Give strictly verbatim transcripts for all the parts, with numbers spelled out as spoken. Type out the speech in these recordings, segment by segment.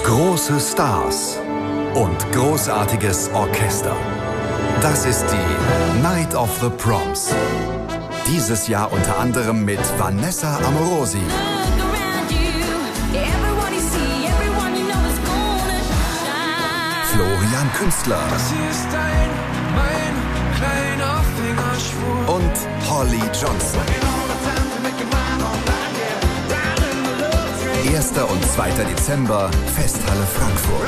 Große Stars und großartiges Orchester. Das ist die Night of the Proms. Dieses Jahr unter anderem mit Vanessa Amorosi, Florian Künstler und Holly Johnson. erster und zweiter Dezember, Festhalle Frankfurt.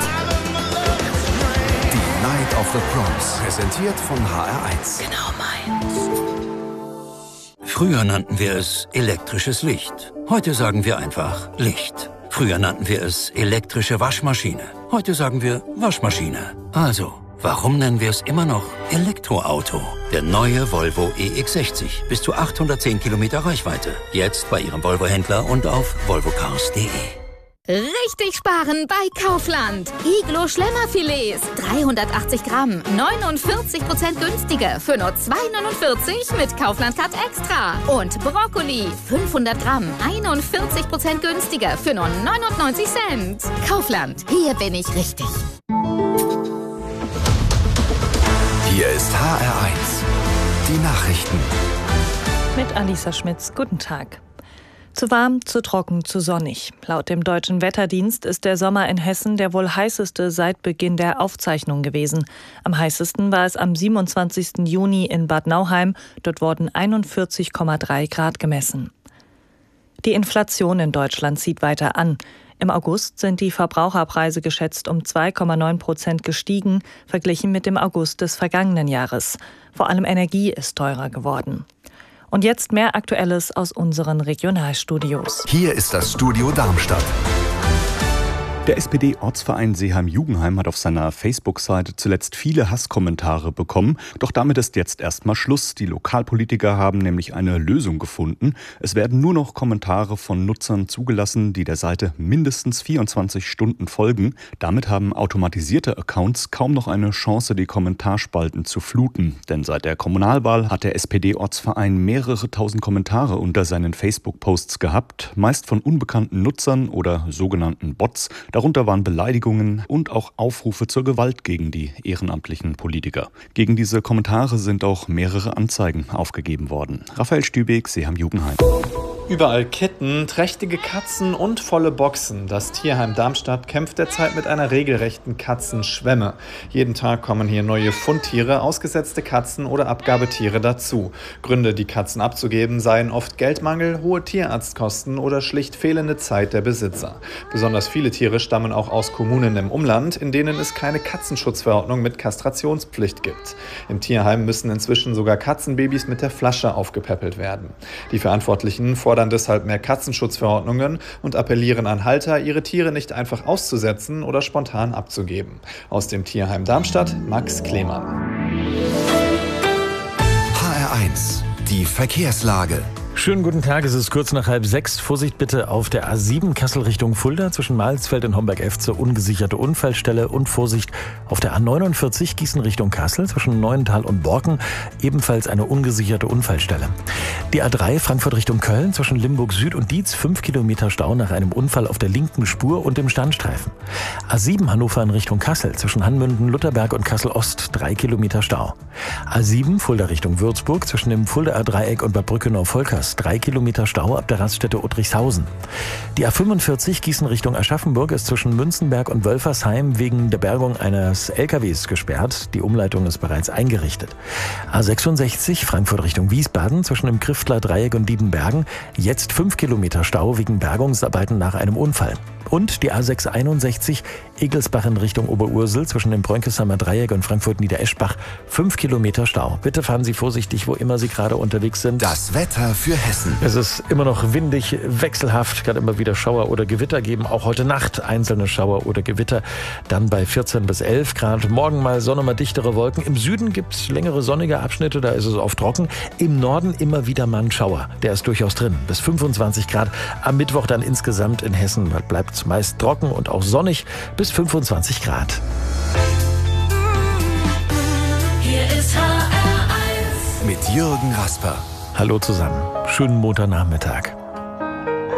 Die Night of the Proms, präsentiert von H R eins. Genau meins. Früher nannten wir es elektrisches Licht. Heute sagen wir einfach Licht. Früher nannten wir es elektrische Waschmaschine. Heute sagen wir Waschmaschine. Also, warum nennen wir es immer noch Elektroauto? Der neue Volvo E X sechzig. Bis zu achthundertzehn Kilometer Reichweite. Jetzt bei Ihrem Volvo-Händler und auf volvo cars punkt de. Richtig sparen bei Kaufland. Iglo Schlemmerfilets, dreihundertachtzig Gramm, neunundvierzig Prozent günstiger für nur zwei neunundvierzig mit Kaufland Card Extra. Und Brokkoli, fünfhundert Gramm, einundvierzig Prozent günstiger für nur neunundneunzig Cent. Kaufland, hier bin ich richtig. Hier ist H R eins. Die Nachrichten. Mit Alisa Schmitz. Guten Tag. Zu warm, zu trocken, zu sonnig. Laut dem Deutschen Wetterdienst ist der Sommer in Hessen der wohl heißeste seit Beginn der Aufzeichnung gewesen. Am heißesten war es am siebenundzwanzigsten Juni in Bad Nauheim. Dort wurden einundvierzig Komma drei Grad gemessen. Die Inflation in Deutschland zieht weiter an. Im August sind die Verbraucherpreise geschätzt um zwei Komma neun Prozent gestiegen, verglichen mit dem August des vergangenen Jahres. Vor allem Energie ist teurer geworden. Und jetzt mehr Aktuelles aus unseren Regionalstudios. Hier ist das Studio Darmstadt. Der S P D-Ortsverein Seeheim-Jugenheim hat auf seiner Facebook-Seite zuletzt viele Hasskommentare bekommen. Doch damit ist jetzt erstmal Schluss. Die Lokalpolitiker haben nämlich eine Lösung gefunden. Es werden nur noch Kommentare von Nutzern zugelassen, die der Seite mindestens vierundzwanzig Stunden folgen. Damit haben automatisierte Accounts kaum noch eine Chance, die Kommentarspalten zu fluten. Denn seit der Kommunalwahl hat der S P D-Ortsverein mehrere tausend Kommentare unter seinen Facebook-Posts gehabt. Meist von unbekannten Nutzern oder sogenannten Bots. Darunter waren Beleidigungen und auch Aufrufe zur Gewalt gegen die ehrenamtlichen Politiker. Gegen diese Kommentare sind auch mehrere Anzeigen aufgegeben worden. Raphael Stübeck, Seeheim-Jugenheim. Überall Ketten, trächtige Katzen und volle Boxen. Das Tierheim Darmstadt kämpft derzeit mit einer regelrechten Katzenschwemme. Jeden Tag kommen hier neue Fundtiere, ausgesetzte Katzen oder Abgabetiere dazu. Gründe, die Katzen abzugeben, seien oft Geldmangel, hohe Tierarztkosten oder schlicht fehlende Zeit der Besitzer. Besonders viele Tiere stammen auch aus Kommunen im Umland, in denen es keine Katzenschutzverordnung mit Kastrationspflicht gibt. Im Tierheim müssen inzwischen sogar Katzenbabys mit der Flasche aufgepäppelt werden. Die Verantwortlichen fordern deshalb mehr Katzenschutzverordnungen und appellieren an Halter, ihre Tiere nicht einfach auszusetzen oder spontan abzugeben. Aus dem Tierheim Darmstadt, Max Klemann. H R eins, die Verkehrslage. Schönen guten Tag, es ist kurz nach halb sechs. Vorsicht bitte auf der A sieben Kassel Richtung Fulda zwischen Malsfeld und Homberg-Efze, ungesicherte Unfallstelle, und Vorsicht auf der A neunundvierzig Gießen Richtung Kassel zwischen Neuental und Borken, ebenfalls eine ungesicherte Unfallstelle. Die A drei Frankfurt Richtung Köln zwischen Limburg Süd und Dietz, fünf Kilometer Stau nach einem Unfall auf der linken Spur und dem Standstreifen. A sieben Hannover in Richtung Kassel zwischen Hanmünden, Lutherberg und Kassel Ost, drei Kilometer Stau. A sieben Fulda Richtung Würzburg zwischen dem Fuldaer Dreieck und Bad Brückenau-Volkers, drei Kilometer Stau ab der Raststätte Uttrichshausen. Die A fünfundvierzig Gießen Richtung Aschaffenburg ist zwischen Münzenberg und Wölfersheim wegen der Bergung eines L K Ws gesperrt. Die Umleitung ist bereits eingerichtet. A sechsundsechzig Frankfurt Richtung Wiesbaden zwischen dem Kriftler Dreieck und Diebenbergen. Jetzt fünf Kilometer Stau wegen Bergungsarbeiten nach einem Unfall. Und die A sechshunderteinundsechzig Egelsbach in Richtung Oberursel zwischen dem Brönckesheimer Dreieck und Frankfurt-Niedereschbach. fünf Kilometer Stau. Bitte fahren Sie vorsichtig, wo immer Sie gerade unterwegs sind. Das Wetter für Hessen. Es ist immer noch windig, wechselhaft, kann immer wieder Schauer oder Gewitter geben. Auch heute Nacht einzelne Schauer oder Gewitter. Dann bei vierzehn bis elf Grad. Morgen mal Sonne, mal dichtere Wolken. Im Süden gibt es längere sonnige Abschnitte, da ist es oft trocken. Im Norden immer wieder mal ein Schauer. Der ist durchaus drin. Bis fünfundzwanzig Grad. Am Mittwoch dann insgesamt in Hessen bleibt es meist trocken und auch sonnig bis fünfundzwanzig Grad. Hier ist H R eins Mit Jürgen Rasper. Hallo zusammen. Schönen Montagnachmittag.